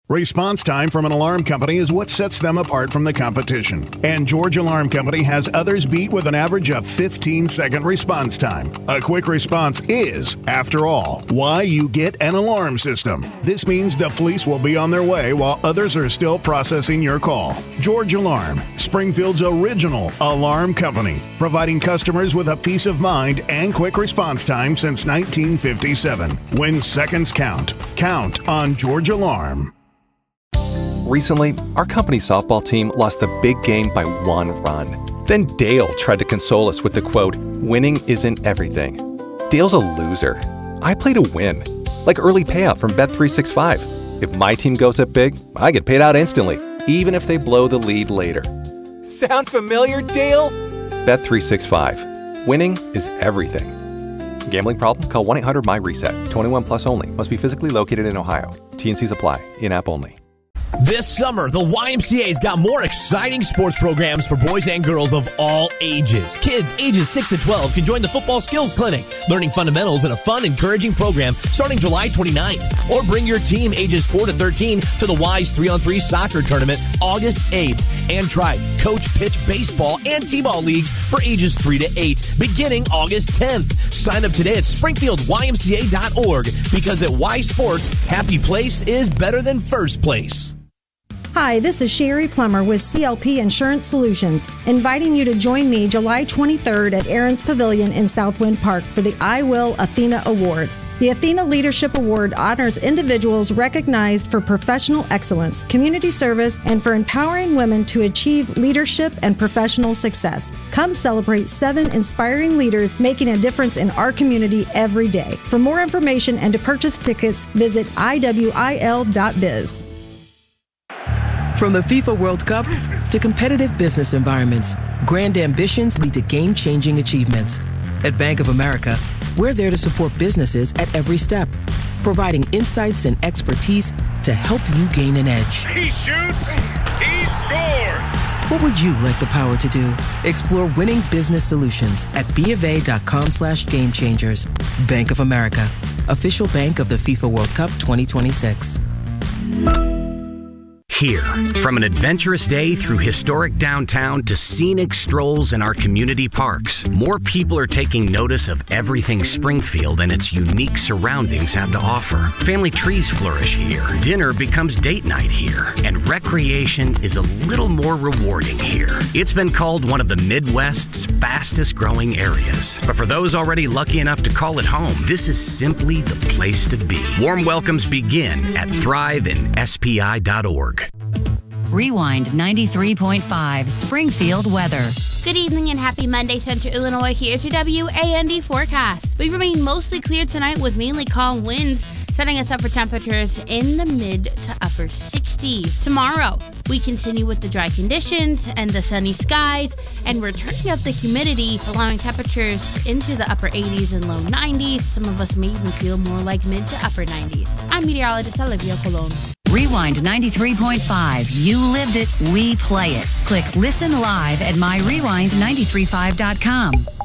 Response time from an alarm company is what sets them apart from the competition. And George Alarm Company has others beat with an average of 15-second response time. A quick response is, after all, why you get an alarm system. This means the police will be on their way while others are still processing your call. George Alarm, Springfield's original alarm company, providing customers with a peace of mind and quick response time since 1957. When seconds count, count on George Alarm. Recently, our company softball team lost the big game by 1 run. Then Dale tried to console us with the quote, "Winning isn't everything." Dale's a loser. I play to win, like early payout from Bet365. If my team goes up big, I get paid out instantly, even if they blow the lead later. Sound familiar, Dale? Bet365. Winning is everything. Gambling problem? Call 1-800-MY-RESET. 21 plus only. Must be physically located in Ohio. T&Cs apply. In-app only. This summer, the YMCA's got more exciting sports programs for boys and girls of all ages. Kids ages 6 to 12 can join the Football Skills Clinic, learning fundamentals in a fun, encouraging program starting July 29th. Or bring your team ages 4 to 13 to the Y's 3-on-3 soccer tournament August 8th. And try Coach Pitch Baseball and T-ball leagues for ages 3 to 8, beginning August 10th. Sign up today at SpringfieldYMCA.org because at Y Sports, happy place is better than first place. Hi, this is Sherry Plummer with CLP Insurance Solutions, inviting you to join me July 23rd at Aaron's Pavilion in Southwind Park for the I Will Athena Awards. The Athena Leadership Award honors individuals recognized for professional excellence, community service, and for empowering women to achieve leadership and professional success. Come celebrate 7 inspiring leaders making a difference in our community every day. For more information and to purchase tickets, visit iwil.biz. From the FIFA World Cup to competitive business environments, grand ambitions lead to game-changing achievements. At Bank of America, we're there to support businesses at every step, providing insights and expertise to help you gain an edge. He shoots, he scores! What would you like the power to do? Explore winning business solutions at BofA.com/gamechangers. Bank of America, official bank of the FIFA World Cup 2026. Here, from an adventurous day through historic downtown to scenic strolls in our community parks, more people are taking notice of everything Springfield and its unique surroundings have to offer. Family trees flourish here, dinner becomes date night here, and recreation is a little more rewarding here. It's been called one of the Midwest's fastest growing areas. But for those already lucky enough to call it home, this is simply the place to be. Warm welcomes begin at thrivein.spi.org. Rewind 93.5 Springfield weather. Good evening and happy Monday, Central Illinois. Here's your WAND forecast. We remain mostly clear tonight with mainly calm winds, setting us up for temperatures in the mid to upper 60s. Tomorrow, we continue with the dry conditions and the sunny skies, and we're turning up the humidity, allowing temperatures into the upper 80s and low 90s. Some of us may even feel more like mid to upper 90s. I'm meteorologist Olivia Colon. Rewind 93.5. You lived it, we play it. Click Listen Live at myrewind935.com.